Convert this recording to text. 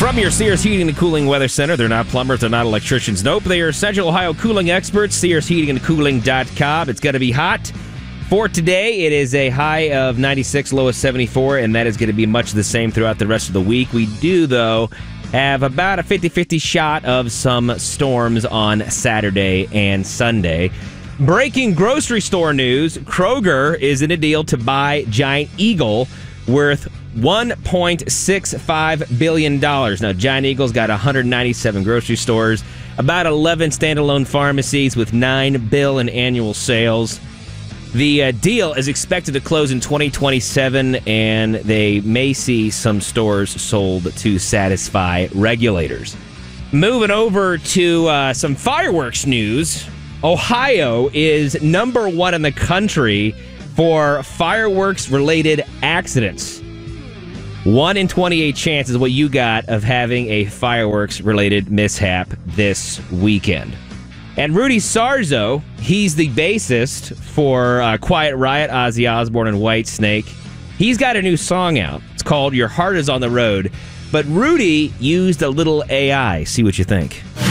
From your Sears Heating and Cooling Weather Center, they're not plumbers, they're not electricians. Nope, they are Central Ohio cooling experts, SearsHeatingandCooling.com. It's going to be hot. For today, it is a high of 96, low of 74, and that is going to be much the same throughout the rest of the week. We do, though, have about a 50-50 shot of some storms on Saturday and Sunday. Breaking grocery store news, Kroger is in a deal to buy Giant Eagle worth $1.65 billion. Now, Giant Eagle's got 197 grocery stores, about 11 standalone pharmacies with $9 billion in annual sales. The deal is expected to close in 2027, and they may see some stores sold to satisfy regulators. Moving over to some fireworks news, Ohio is number one in the country for fireworks-related accidents. 1 in 28 chance is what you got of having a fireworks-related mishap this weekend. And Rudy Sarzo, he's the bassist for Quiet Riot, Ozzy Osbourne, and Whitesnake. He's got a new song out. It's called Your Heart Is on the Road. But Rudy used a little AI. See what you think.